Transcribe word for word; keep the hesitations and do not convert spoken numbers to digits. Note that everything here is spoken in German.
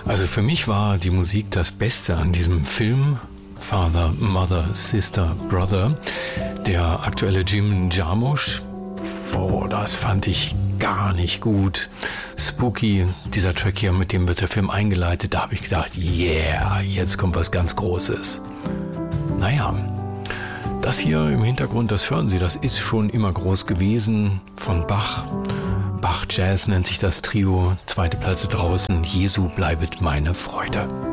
Also für mich war die Musik das Beste an diesem Film Father, Mother, Sister, Brother. Der aktuelle Jim Jarmusch, oh, das fand ich gar nicht gut. Spooky, dieser Track hier, mit dem wird der Film eingeleitet, da habe ich gedacht, yeah, jetzt kommt was ganz Großes. Naja, das hier im Hintergrund, das hören Sie, das ist schon immer groß gewesen, von Bach. Bach Jazz nennt sich das Trio, zweite Platte draußen, Jesu bleibet meine Freude.